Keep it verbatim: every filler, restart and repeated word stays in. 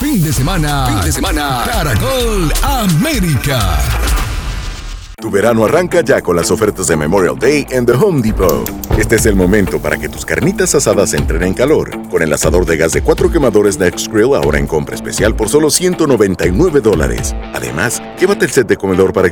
fin de semana. Fin de semana. Caracol América. Tu verano arranca ya con las ofertas de Memorial Day en The Home Depot. Este es el momento para que tus carnitas asadas entren en calor. Con el asador de gas de cuatro quemadores Next Grill ahora en compra especial por solo ciento noventa y nueve dólares. Además, llévate el set de comedor para